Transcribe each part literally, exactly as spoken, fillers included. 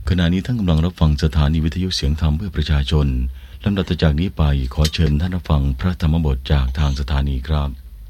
ขณะนี้ท่านกำลังรับฟังสถานีวิทยุเสียงธรรมเพื่อประชาชนลำดับจากนี้ไปขอเชิญท่านรับฟังพระธรรมบทจากทางสถานีครับ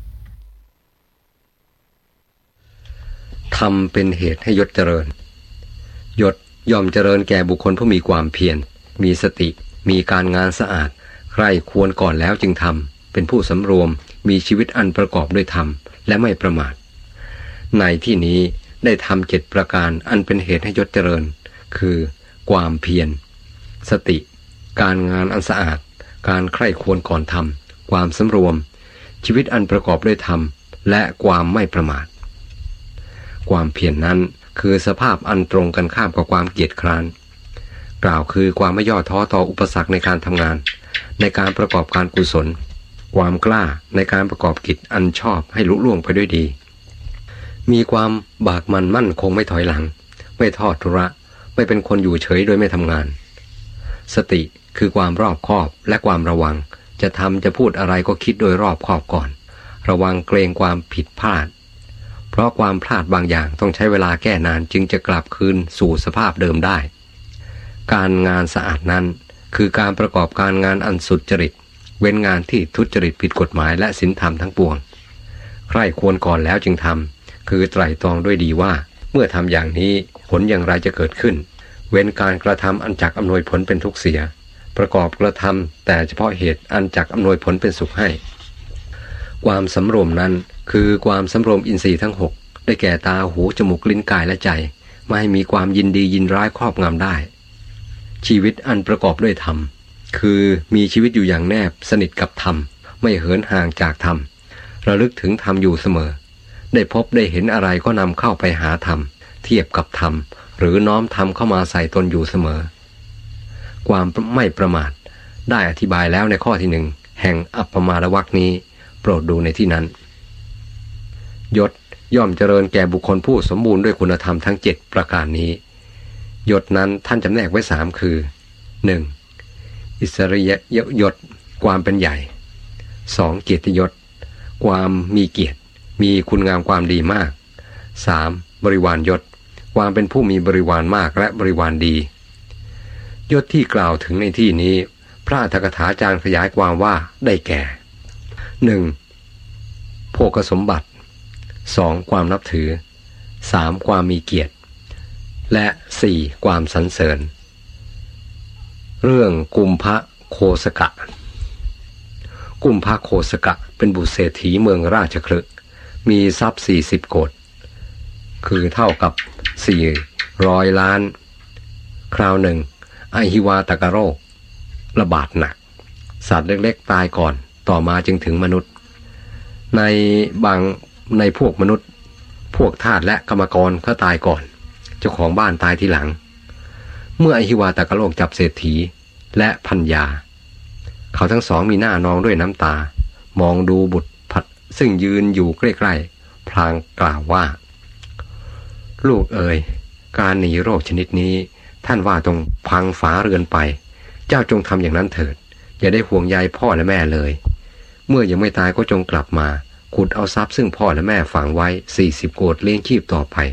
ธรรมเป็นเหตุให้ยศเจริญยศย่อมเจริญแก่บุคคลผู้มีความเพียรมีสติมีการงานสะอาดใคร่ควรก่อนแล้วจึงทำเป็นผู้สำรวมมีชีวิตอันประกอบด้วยธรรมและไม่ประมาทในที่นี้ได้ทำเจ็ดประการอันเป็นเหตุให้ยศเจริญคือความเพียรสติการงานอันสะอาดการใคร่ควรก่อนทำความสำรวมชีวิตอันประกอบด้วยธรรมและความไม่ประมาทความเพียร น, นั้นคือสภาพอันตรงกันข้ามกับความเกียจคร้านกล่าวคือความไม่ย่อท้อต่ออุปสรรคในการทำงานในการประกอบการกุศลความกล้าในการประกอบกิจอันชอบให้ลุล่วงไปด้วยดีมีความบากมันมั่นคงไม่ถอยหลังไม่ทอดทุระไม่เป็นคนอยู่เฉยโดยไม่ทำงานสติคือความรอบคอบและความระวังจะทำจะพูดอะไรก็คิดโดยรอบคอบก่อนระวังเกรงความผิดพลาดเพราะความพลาดบางอย่างต้องใช้เวลาแก้นานจึงจะกลับคืนสู่สภาพเดิมได้การงานสะอาดนั้นคือการประกอบการงานอันสุจริตเว้นงานที่ทุจริตผิดกฎหมายและศีลธรรมทั้งปวงใคร่ควรก่อนแล้วจึงทำคือไตร่ตรองด้วยดีว่าเมื่อทำอย่างนี้ผลอย่างไรจะเกิดขึ้นเว้นการกระทำอันจักอำนวยผลเป็นทุกข์เสียประกอบกระทำแต่เฉพาะเหตุอันจักอำนวยผลเป็นสุขให้ความสำรวมนั้นคือความสำรวมอินทรีย์ทั้งหกได้แก่ตาหูจมูกลิ้นกายและใจไม่ให้มีความยินดียินร้ายครอบงำได้ชีวิตอันประกอบด้วยธรรมคือมีชีวิตอยู่อย่างแนบสนิทกับธรรมไม่เหินห่างจากธรรมระลึกถึงธรรมอยู่เสมอได้พบได้เห็นอะไรก็นำเข้าไปหาธรรมเทียบกับธรรมหรือน้อมธรรมเข้ามาใส่ตนอยู่เสมอความไม่ประมาทได้อธิบายแล้วในข้อที่หนึ่งแห่งอัปปมาทวรรคนี้โปรดดูในที่นั้นยศย่อมเจริญแก่บุคคลผู้สมบูรณ์ด้วยคุณธรรมทั้งเจ็ดประการนี้ยศนั้นท่านจำแนกไว้สามคือหนึ่งอิสริยยศความเป็นใหญ่สองเกียรติยศความมีเกียรติมีคุณงามความดีมากสามบริวารยศความเป็นผู้มีบริวารมากและบริวารดียศที่กล่าวถึงในที่นี้พระอรรถกถาจารย์ขยายความว่าได้แก่หนึ่งโภคสมบัติสองความนับถือสามความมีเกียรติและสี่ความสรรเสริญเรื่องกุมภโคสกะกุมภโคสกะเป็นบุตรเศรษฐีเมืองราชคฤห์มีทรัพย์สี่สิบโกฏคือเท่ากับสี่ร้อยล้านคราวหนึ่งอหิวาตกโรคระบาดหนักสัตว์เล็กๆตายก่อนต่อมาจึงถึงมนุษย์ในบางในพวกมนุษย์พวกทาสและกรรมกรเขาตายก่อนเจ้าของบ้านตายทีหลังเมื่ออหิวาตกโรคจับเศรษฐีและพัญญาเขาทั้งสองมีหน้านองด้วยน้ำตามองดูบุตรพัดซึ่งยืนอยู่ใกล้ๆพลางกล่าวว่าลูกเอ๋ยการหนีโรคชนิดนี้ท่านว่าต้องพังฝาเรือนไปเจ้าจงทำอย่างนั้นเถิดอย่าได้ห่วงใยพ่อและแม่เลยเมื่อยังไม่ตายก็จงกลับมาขุดเอาทรัพย์ซึ่งพ่อและแม่ฝังไว้สี่สิบโกฏเลี้ยงชีพต่อไป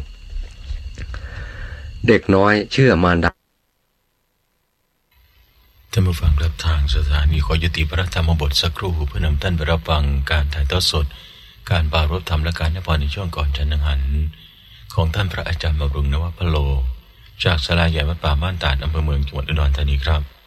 เด็กน้อยเชื่อมารดาท่านผู้ฟังรับทางสถานีขอยุติพระธรรมบทสักครู่เพื่อนำท่านไปรับฟังการถ่ายทอดสดการปรารภธรรมและการให้พรในช่วงก่อนฉันนังหันของท่านพระอาจารย์บำรุงนวพโลจากศาลาใหญ่วัดป่าบ้านตาดอำเภอเมืองจังหวัดอุดรธานีครับ